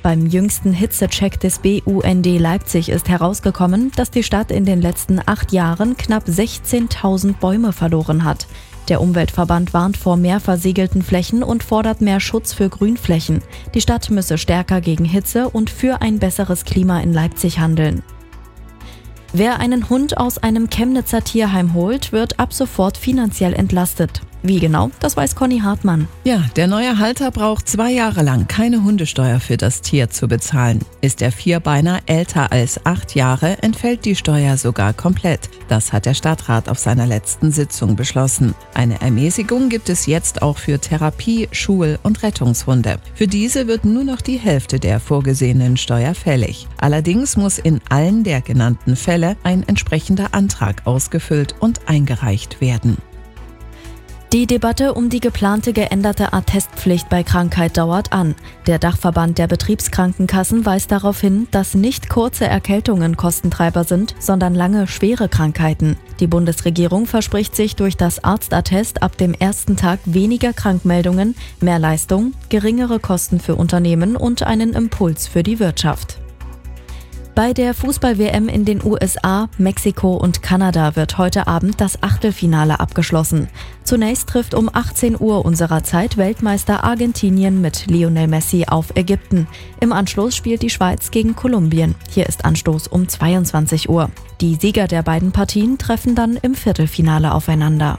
Beim jüngsten Hitzecheck des BUND Leipzig ist herausgekommen, dass die Stadt in den letzten 8 Jahren knapp 16.000 Bäume verloren hat. Der Umweltverband warnt vor mehr versiegelten Flächen und fordert mehr Schutz für Grünflächen. Die Stadt müsse stärker gegen Hitze und für ein besseres Klima in Leipzig handeln. Wer einen Hund aus einem Chemnitzer Tierheim holt, wird ab sofort finanziell entlastet. Wie genau, das weiß Conny Hartmann. Ja, der neue Halter braucht 2 Jahre lang keine Hundesteuer für das Tier zu bezahlen. Ist der Vierbeiner älter als 8 Jahre, entfällt die Steuer sogar komplett. Das hat der Stadtrat auf seiner letzten Sitzung beschlossen. Eine Ermäßigung gibt es jetzt auch für Therapie-, Schul- und Rettungshunde. Für diese wird nur noch die Hälfte der vorgesehenen Steuer fällig. Allerdings muss in allen der genannten Fälle ein entsprechender Antrag ausgefüllt und eingereicht werden. Die Debatte um die geplante geänderte Attestpflicht bei Krankheit dauert an. Der Dachverband der Betriebskrankenkassen weist darauf hin, dass nicht kurze Erkältungen Kostentreiber sind, sondern lange, schwere Krankheiten. Die Bundesregierung verspricht sich durch das Arztattest ab dem ersten Tag weniger Krankmeldungen, mehr Leistung, geringere Kosten für Unternehmen und einen Impuls für die Wirtschaft. Bei der Fußball-WM in den USA, Mexiko und Kanada wird heute Abend das Achtelfinale abgeschlossen. Zunächst trifft um 18 Uhr unserer Zeit Weltmeister Argentinien mit Lionel Messi auf Ägypten. Im Anschluss spielt die Schweiz gegen Kolumbien. Hier ist Anstoß um 22 Uhr. Die Sieger der beiden Partien treffen dann im Viertelfinale aufeinander.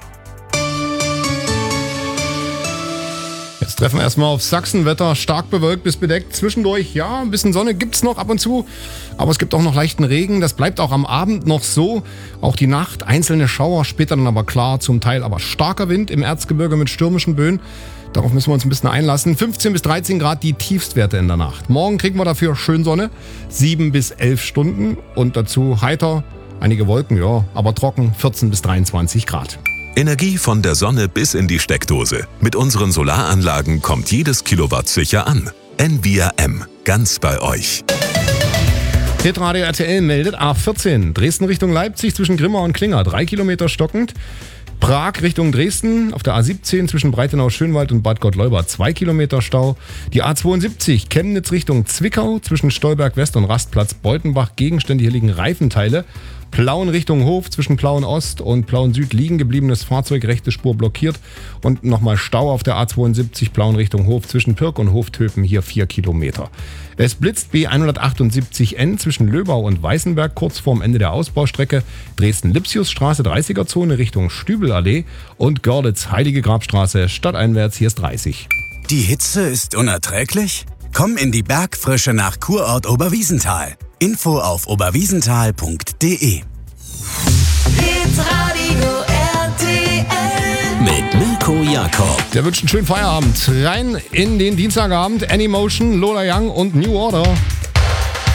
Jetzt treffen wir erstmal auf Sachsenwetter. Stark bewölkt bis bedeckt. Zwischendurch, ja, ein bisschen Sonne gibt's noch ab und zu. Aber es gibt auch noch leichten Regen. Das bleibt auch am Abend noch so. Auch die Nacht, einzelne Schauer, später dann aber klar. Zum Teil aber starker Wind im Erzgebirge mit stürmischen Böen. Darauf müssen wir uns ein bisschen einlassen. 15 bis 13 Grad die Tiefstwerte in der Nacht. Morgen kriegen wir dafür schön Sonne. 7 bis 11 Stunden. Und dazu heiter. Einige Wolken, ja, aber trocken. 14 bis 23 Grad. Energie von der Sonne bis in die Steckdose. Mit unseren Solaranlagen kommt jedes Kilowatt sicher an. Envia M. Ganz bei euch. Hitradio RTL meldet A14. Dresden Richtung Leipzig zwischen Grimma und Klinger. 3 Kilometer stockend. Prag Richtung Dresden auf der A17 zwischen Breitenau-Schönwald und Bad Gottleuba 2 Kilometer Stau. Die A72 Chemnitz Richtung Zwickau zwischen Stolberg West und Rastplatz Beutenbach. Gegenstände, hier liegen Reifenteile. Plauen Richtung Hof zwischen Plauen Ost und Plauen Süd liegen gebliebenes Fahrzeug, rechte Spur blockiert. Und nochmal Stau auf der A72 Plauen Richtung Hof zwischen Pirk und Hoftöpen, hier 4 Kilometer. Es blitzt B178N zwischen Löbau und Weißenberg kurz vorm Ende der Ausbaustrecke. Dresden-Lipsiusstraße 30er-Zone Richtung Stübelallee und Görlitz-Heilige Grabstraße stadteinwärts, hier ist 30. Die Hitze ist unerträglich? Komm in die Bergfrische nach Kurort Oberwiesenthal. Info auf oberwiesenthal.de. Hitradio RTL Mit Mirko Jakob. Der wünscht einen schönen Feierabend. Rein in den Dienstagabend. Anymotion, Lola Young und New Order.